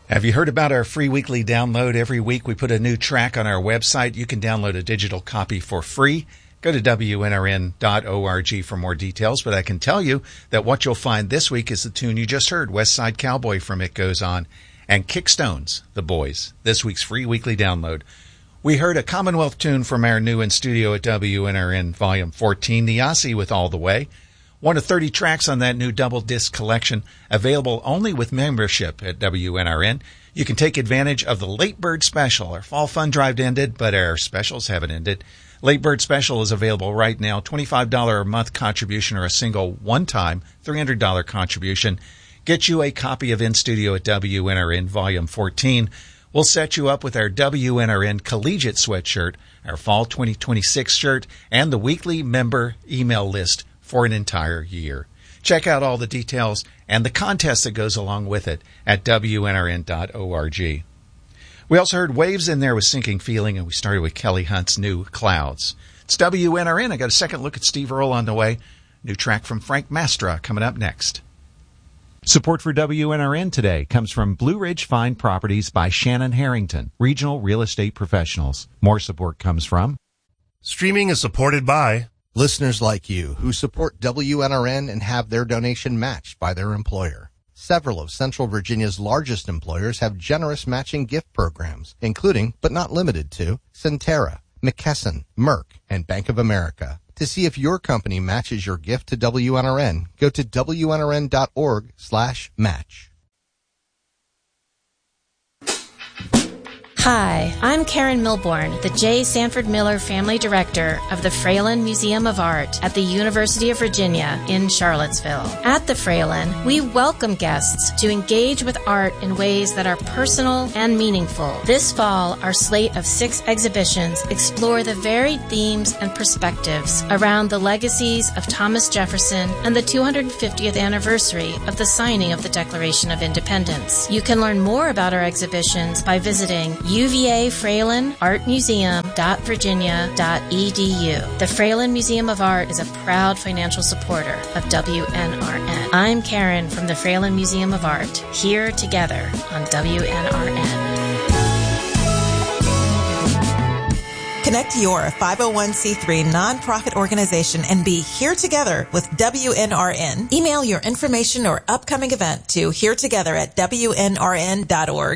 Have you heard about our free weekly download? Every week we put a new track on our website. You can download a digital copy for free. Go to WNRN.org for more details, but I can tell you that what you'll find this week is the tune you just heard, West Side Cowboy from It Goes On, and Kickstones, The Boys, this week's free weekly download. We heard a Commonwealth tune from our new in-studio at WNRN Volume 14, the Aussie with All the Way. One of 30 tracks on that new double disc collection, available only with membership at WNRN. You can take advantage of the Late Bird Special. Our fall fund drive ended, but our specials haven't ended. Late Bird Special is available right now. $25 a month contribution or a single one-time $300 contribution. Get you a copy of In Studio at WNRN Volume 14. We'll set you up with our WNRN Collegiate Sweatshirt, our Fall 2026 shirt, and the weekly member email list for an entire year. Check out all the details and the contest that goes along with it at WNRN.org. We also heard Waves in there with Sinking Feeling, and we started with Kelly Hunt's new Clouds. It's WNRN. I got a second look at Steve Earle on the way. New track from Frank Mastra coming up next. Support for WNRN today comes from Blue Ridge Fine Properties by Shannon Harrington, regional real estate professionals. More support comes from Streaming is supported by listeners like you who support WNRN and have their donation matched by their employer. Several of Central Virginia's largest employers have generous matching gift programs, including, but not limited to, Centera, McKesson, Merck, and Bank of America. To see if your company matches your gift to WNRN, go to WNRN.org/match. Hi, I'm Karen Milbourne, the J. Sanford Miller Family Director of the Fralin Museum of Art at the University of Virginia in Charlottesville. At the Fralin, we welcome guests to engage with art in ways that are personal and meaningful. This fall, our slate of 6 exhibitions explore the varied themes and perspectives around the legacies of Thomas Jefferson and the 250th anniversary of the signing of the Declaration of Independence. You can learn more about our exhibitions by visiting UVA Fralin Art Museum.virginia.edu. The Fralin Museum of Art is a proud financial supporter of WNRN. I'm Karen from the Fralin Museum of Art, here together on WNRN. Connect your 501c3 nonprofit organization and be here together with WNRN. Email your information or upcoming event to heretogether@WNRN.org.